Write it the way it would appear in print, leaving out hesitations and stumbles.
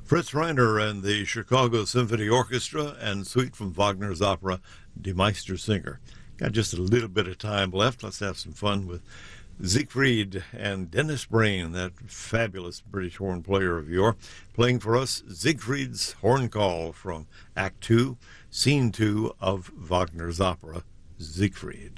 Fritz Reiner and the Chicago Symphony Orchestra and Suite from Wagner's opera Die Meistersinger. Got just a little bit of time left. Let's have some fun with Siegfried and Dennis Brain, that fabulous British horn player of yore, playing for us Siegfried's Horn Call from Act 2, Scene 2 of Wagner's opera Siegfried.